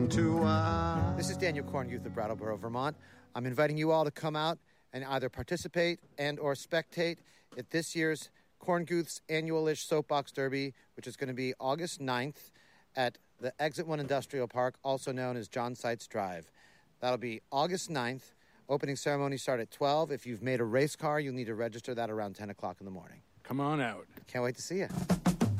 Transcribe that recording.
to us. This is Daniel Cornguth of Brattleboro, Vermont. I'm inviting you all to come out and either participate and or spectate at this year's Cornguth's annual-ish Soapbox Derby, which is going to be August 9th at the Exit 1 Industrial Park, also known as John Seitz Drive. That'll be August 9th. Opening ceremony start at 12. If you've made a race car, you'll need to register that around 10 o'clock in the morning. Come on out. Can't wait to see you.